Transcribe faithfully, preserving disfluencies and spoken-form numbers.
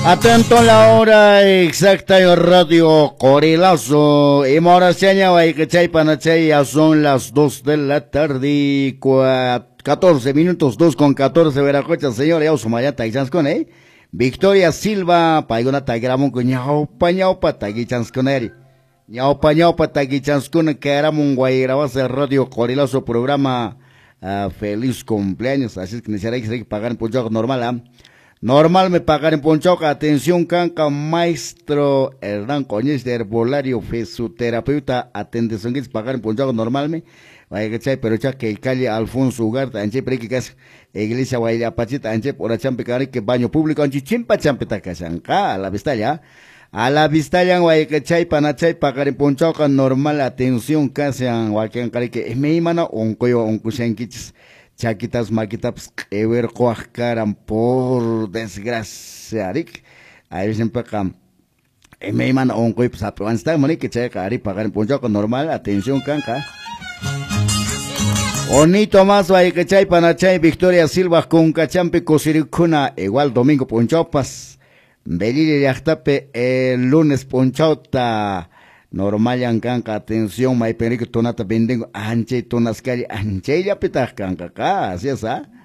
Atento la hora exacta en Radio Corilazo. Y ahora se añade que chay panachay ya son las dos de la tarde, catorce minutos, dos con catorce, Veracocha, señor, ya usumaya taixans con eh. Victoria Silva, paigona taigramon con ñaupa ñaupa taiguichans con eri. Ñaupa ñaupa taiguichans con que era un guayrabas de Radio Corilazo programa uh, feliz cumpleaños, así es que necesitaría que pagar en punto normal, ¿ah? ¿eh? Normal me pagar en Ponchoca, atención canca, maestro Hernán Coñez de herbolario, fisioterapeuta, atención que es pagar en Ponchoca normal me, vaya que chay, pero cha que calle Alfonso Ugarte, anche prequicas, iglesia vaya pachita, anche por a champe que baño público, anche chimpa champeta casanca, a la vista ya, a la vista ya, vaya que chay, panachay, pagar en Ponchoca normal, atención casan, vaya que me imana, un coyo, un cusenquichis. Chaquitas, maquitas, ever coacaran por desgracia, Rick. Ahí siempre acá. Me iman un coip sapo. Antes de que checa, Ari pagar en punto con normal, atención, canca. Onito más, va que chay, panachay, Victoria Silva con cachampe, cosiricuna, igual domingo ponchopas. Belili de Achtape, el lunes ponchota. Normal yang kanka atención mai perico tonata bendengo anche tonas kali anche ya petah kanka ka así es ah